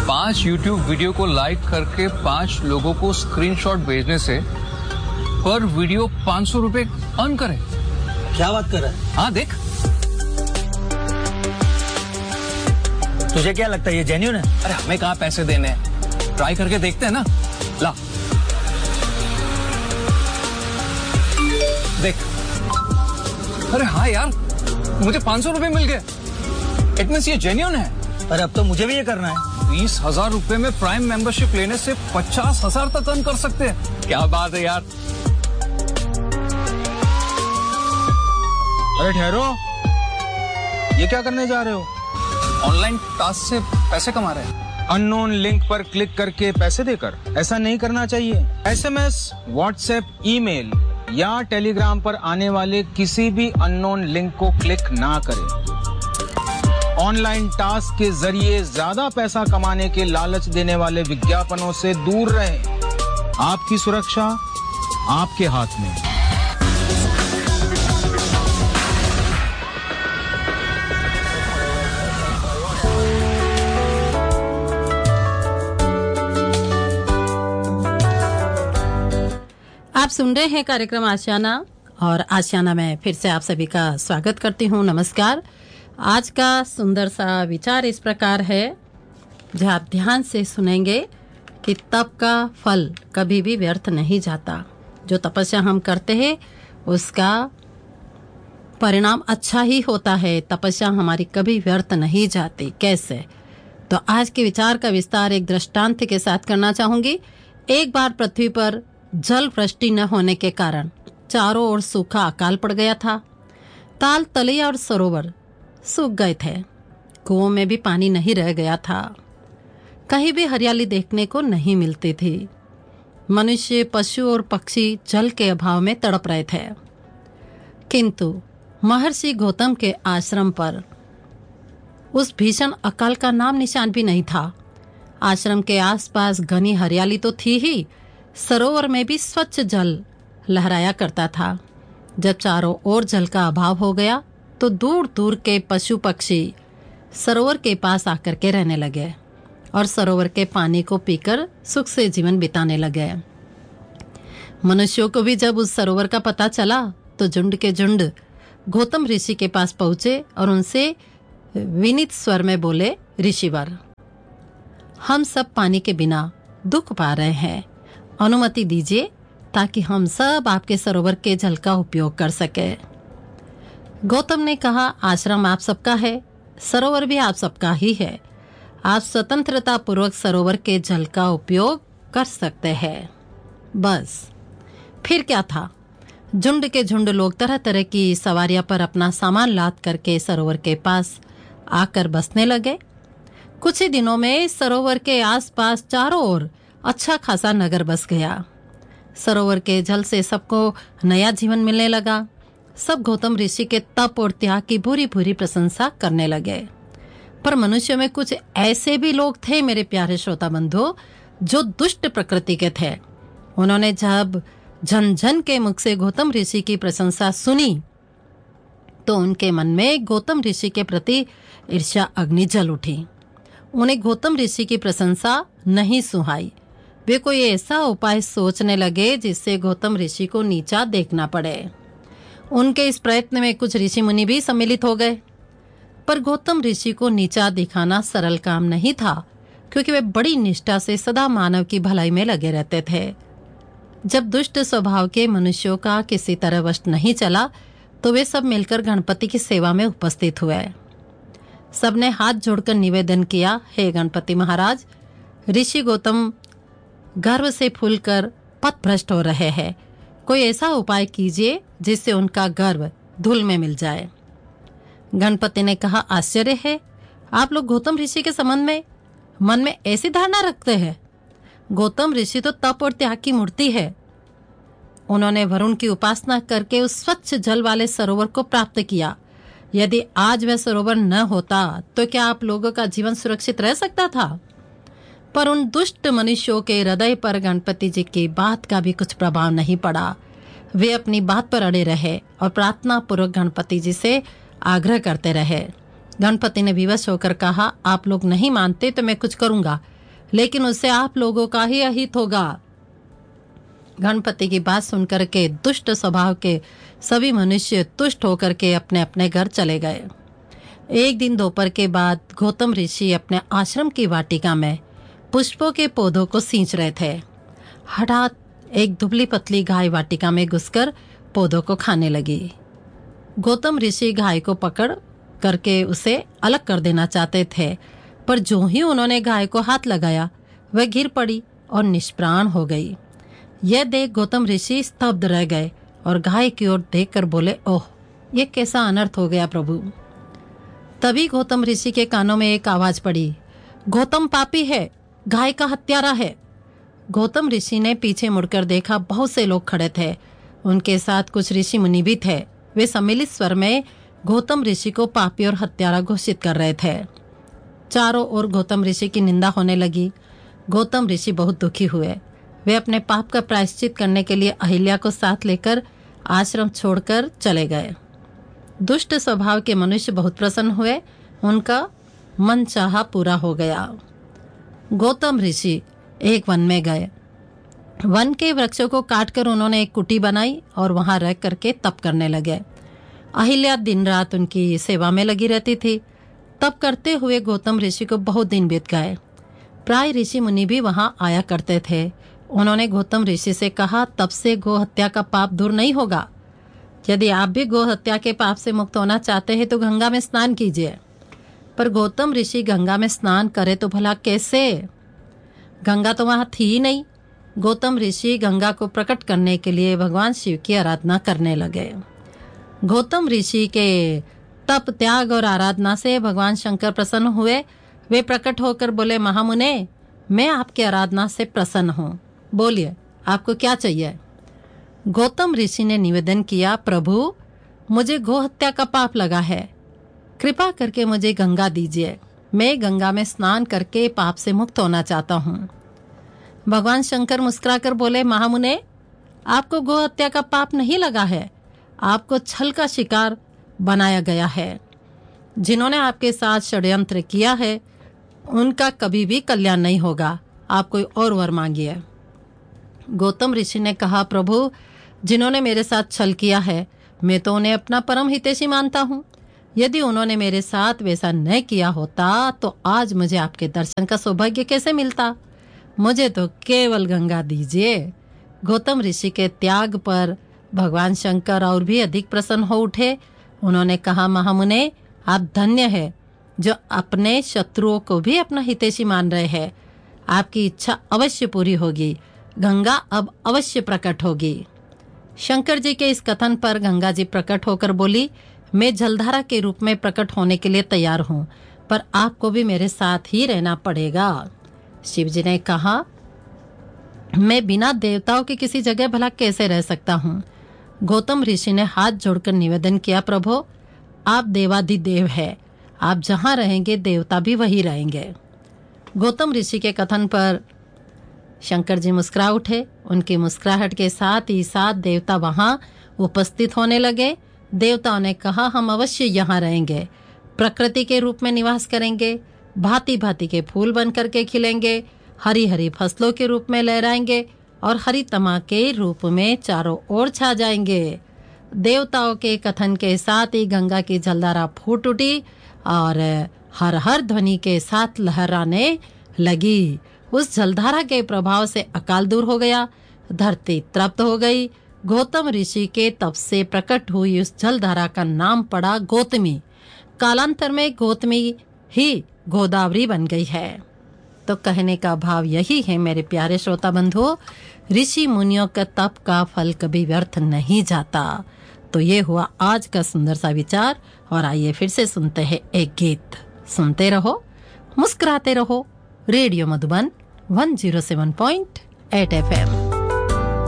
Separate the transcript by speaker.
Speaker 1: 5 YouTube video को like करके 5 लोगों को स्क्रीनशॉट भेजने से पर वीडियो 500 रुपए अर्न करे।
Speaker 2: क्या बात कर रहा है?
Speaker 1: हाँ देख।
Speaker 2: तुझे क्या लगता है ये जेन्युइन है?
Speaker 1: अरे हमें कहाँ पैसे देने हैं, ट्राई करके देखते हैं ना। ला देख। अरे हाँ यार, मुझे 500 रुपए मिल गए। इट मींस ये जेन्युइन है।
Speaker 2: अरे अब तो मुझे भी ये करना है।
Speaker 1: 20,000 रुपए में प्राइम मेंबरशिप लेने से 50,000 तक अर्न कर सकते हैं। क्या बात है यार।
Speaker 3: अरे ठहरो, ये क्या करने जा रहे हो?
Speaker 1: ऑनलाइन टास्क से पैसे कमा रहे हैं।
Speaker 3: अननोन लिंक पर क्लिक करके पैसे देकर? ऐसा नहीं करना चाहिए। SMS, व्हाट्सएप, ईमेल या टेलीग्राम पर आने वाले किसी भी अननोन लिंक को क्लिक ना करें। ऑनलाइन टास्क के जरिए ज्यादा पैसा कमाने के लालच देने वाले विज्ञापनों से दूर रहें। आपकी सुरक्षा आपके हाथ में।
Speaker 4: आप सुन रहे हैं कार्यक्रम आशियाना और आशियाना में फिर से आप सभी का स्वागत करती हूँ। नमस्कार। आज का सुंदर सा विचार इस प्रकार है, जो आप ध्यान से सुनेंगे कि तप का फल कभी भी व्यर्थ नहीं जाता। जो तपस्या हम करते हैं उसका परिणाम अच्छा ही होता है। तपस्या हमारी कभी व्यर्थ नहीं जाती। कैसे? तो आज के विचार का विस्तार एक दृष्टांत के साथ करना चाहूंगी। एक बार पृथ्वी पर जल वृष्टि न होने के कारण चारों ओर सूखा अकाल पड़ गया था। ताल, तलैया और सरोवर सूख गए थे। कुओं में भी पानी नहीं रह गया था। कहीं भी हरियाली देखने को नहीं मिलती थी। मनुष्य, पशु और पक्षी जल के अभाव में तड़प रहे थे। किंतु महर्षि गौतम के आश्रम पर उस भीषण अकाल का नाम निशान भी नहीं था। आश्रम के आसपास घनी हरियाली तो थी ही, सरोवर में भी स्वच्छ जल लहराया करता था। जब चारों ओर जल का अभाव हो गया तो दूर दूर के पशु पक्षी सरोवर के पास आकर के रहने लगे और सरोवर के पानी को पीकर सुख से जीवन बिताने लगे। मनुष्यों को भी जब उस सरोवर का पता चला तो झुंड के झुंड गौतम ऋषि के पास पहुंचे और उनसे विनीत स्वर में बोले, ऋषिवर, हम सब पानी के बिना दुख पा रहे हैं। अनुमति दीजिए ताकि हम सब आपके सरोवर के जल का उपयोग कर सके। गौतम ने कहा, आश्रम आप सबका है, सरोवर भी आप सबका ही है। आप स्वतंत्रता पूर्वक सरोवर के जल का उपयोग कर सकते हैं। बस फिर क्या था? झुंड के झुंड लोग तरह तरह की सवारियां पर अपना सामान लाद करके सरोवर के पास आकर बसने लगे। कुछ ही दिनों में सरोवर के आसपास चारों ओर अच्छा खासा नगर बस गया। सरोवर के जल से सबको नया जीवन मिलने लगा। सब गौतम ऋषि के तप और त्याग की भूरी भूरी प्रशंसा करने लगे। पर मनुष्यों में कुछ ऐसे भी लोग थे, मेरे प्यारे श्रोता बंधु, जो दुष्ट प्रकृति के थे। उन्होंने जब जन जन के मुख से गौतम ऋषि की प्रशंसा सुनी तो उनके मन में गौतम ऋषि के प्रति ईर्ष्या अग्नि जल उठी। उन्हें गौतम ऋषि की प्रशंसा नहीं सुहाई। वे कोई ऐसा उपाय सोचने लगे जिससे गौतम ऋषि को नीचा देखना पड़े। उनके इस प्रयत्न में कुछ ऋषि मुनि भी सम्मिलित हो गए। पर गौतम ऋषि को नीचा दिखाना सरल काम नहीं था, क्योंकि वे बड़ी निष्ठा से सदा मानव की भलाई में लगे रहते थे। जब दुष्ट स्वभाव के मनुष्यों का किसी तरह वश नहीं चला तो वे सब मिलकर गणपति की सेवा में उपस्थित हुए। सबने हाथ जोड़कर निवेदन किया, हे गणपति महाराज, ऋषि गौतम गर्व से फूलकर पथभ्रष्ट हो रहे हैं। कोई ऐसा उपाय कीजिए जिससे उनका गर्व धूल में मिल जाए। गणपति ने कहा, आश्चर्य है, आप लोग गौतम ऋषि के संबंध में मन में ऐसी धारणा रखते हैं। गौतम ऋषि तो तप और त्याग की मूर्ति है। उन्होंने वरुण की उपासना करके उस स्वच्छ जल वाले सरोवर को प्राप्त किया। यदि आज वह सरोवर न होता तो क्या आप लोगों का जीवन सुरक्षित रह सकता था? पर उन दुष्ट मनुष्यों के हृदय पर गणपति जी की बात का भी कुछ प्रभाव नहीं पड़ा। वे अपनी बात पर अड़े रहे और प्रार्थना पूर्वक गणपति जी से आग्रह करते रहे। गणपति ने विवश होकर कहा, आप लोग नहीं मानते तो मैं कुछ करूंगा, लेकिन उससे आप लोगों का ही अहित होगा। गणपति की बात सुनकर के दुष्ट स्वभाव के सभी मनुष्य तुष्ट होकर के अपने अपने घर चले गए। एक दिन दोपहर के बाद गौतम ऋषि अपने आश्रम की वाटिका में पुष्पों के पौधों को सींच रहे थे। हठात एक दुबली पतली गाय वाटिका में घुसकर पौधों को खाने लगी। गौतम ऋषि गाय को पकड़ करके उसे अलग कर देना चाहते थे, पर जो ही उन्होंने गाय को हाथ लगाया वह गिर पड़ी और निष्प्राण हो गई। यह देख गौतम ऋषि स्तब्ध रह गए और गाय की ओर देखकर बोले, ओह, ये कैसा अनर्थ हो गया प्रभु। तभी गौतम ऋषि के कानों में एक आवाज पड़ी, गौतम पापी है, गाय का हत्यारा है। गौतम ऋषि ने पीछे मुड़कर देखा, बहुत से लोग खड़े थे। उनके साथ कुछ ऋषि मुनि भी थे। वे सम्मिलित स्वर में गौतम ऋषि को पापी और हत्यारा घोषित कर रहे थे। चारों ओर गौतम ऋषि की निंदा होने लगी। गौतम ऋषि बहुत दुखी हुए। वे अपने पाप का प्रायश्चित करने के लिए अहिल्या को साथ लेकर आश्रम छोड़कर चले गए। दुष्ट स्वभाव के मनुष्य बहुत प्रसन्न हुए। उनका मन चाहा पूरा हो गया। गौतम ऋषि एक वन में गए। वन के वृक्षों को काटकर उन्होंने एक कुटी बनाई और वहां रह करके तप करने लगे। अहिल्या दिन रात उनकी सेवा में लगी रहती थी। तप करते हुए गौतम ऋषि को बहुत दिन बीत गए। प्राय ऋषि मुनि भी वहां आया करते थे। उन्होंने गौतम ऋषि से कहा, तब से गो हत्या का पाप दूर नहीं होगा। यदि आप भी गो हत्या के पाप से मुक्त होना चाहते हैं तो गंगा में स्नान कीजिए। पर गौतम ऋषि गंगा में स्नान करे तो भला कैसे? गंगा तो वहां थी ही नहीं। गौतम ऋषि गंगा को प्रकट करने के लिए भगवान शिव की आराधना करने लगे। गौतम ऋषि के तप, त्याग और आराधना से भगवान शंकर प्रसन्न हुए। वे प्रकट होकर बोले, महामुने, मैं आपकी आराधना से प्रसन्न हूँ। बोलिए, आपको क्या चाहिए? गौतम ऋषि ने निवेदन किया, प्रभु, मुझे गो हत्या का पाप लगा है। कृपा करके मुझे गंगा दीजिए। मैं गंगा में स्नान करके पाप से मुक्त होना चाहता हूँ। भगवान शंकर मुस्कुराकर बोले, महामुने, आपको गो हत्या का पाप नहीं लगा है। आपको छल का शिकार बनाया गया है। जिन्होंने आपके साथ षड्यंत्र किया है उनका कभी भी कल्याण नहीं होगा। आप कोई और वर मांगिए। गौतम ऋषि ने कहा, प्रभु, जिन्होंने मेरे साथ छल किया है मैं तो उन्हें अपना परम हितैषी मानता हूँ। यदि उन्होंने मेरे साथ वैसा न किया होता तो आज मुझे आपके दर्शन का सौभाग्य कैसे मिलता। मुझे तो केवल गंगा दीजिए। गौतम ऋषि के त्याग पर भगवान शंकर और भी अधिक प्रसन्न हो उठे। उन्होंने कहा, महामुने, आप धन्य है जो अपने शत्रुओं को भी अपना हितैषी मान रहे हैं। आपकी इच्छा अवश्य पूरी होगी। गंगा अब अवश्य प्रकट होगी। शंकर जी के इस कथन पर गंगा जी प्रकट होकर बोली, मैं जलधारा के रूप में प्रकट होने के लिए तैयार हूँ, पर आपको भी मेरे साथ ही रहना पड़ेगा। शिव जी ने कहा, मैं बिना देवताओं के किसी जगह भला कैसे रह सकता हूँ। गौतम ऋषि ने हाथ जोड़कर निवेदन किया, प्रभु, आप देवाधिदेव है। आप जहाँ रहेंगे देवता भी वही रहेंगे। गौतम ऋषि के कथन पर शंकर जी मुस्कुरा उठे। उनकी मुस्कुराहट के साथ ही साथ देवता वहां उपस्थित होने लगे। देवताओं ने कहा, हम अवश्य यहाँ रहेंगे, प्रकृति के रूप में निवास करेंगे, भांति भांति के फूल बन करके खिलेंगे, हरी हरी फसलों के रूप में लहराएंगे और हरी तमा के रूप में चारों ओर छा जाएंगे। देवताओं के कथन के साथ ही गंगा की जलधारा फूट उठी और हर हर ध्वनि के साथ लहराने लगी। उस जलधारा के प्रभाव से अकाल दूर हो गया। धरती तृप्त हो गई। गौतम ऋषि के तप से प्रकट हुई उस जलधारा का नाम पड़ा गौतमी। कालांतर में गौतमी ही गोदावरी बन गई है। तो कहने का भाव यही है मेरे प्यारे श्रोता बंधुओं, ऋषि मुनियों का तप का फल कभी व्यर्थ नहीं जाता। तो ये हुआ आज का सुंदर सा विचार। और आइए फिर से सुनते हैं एक गीत। सुनते रहो, मुस्कुराते रहो। Radio Madhuban 107.8 FM।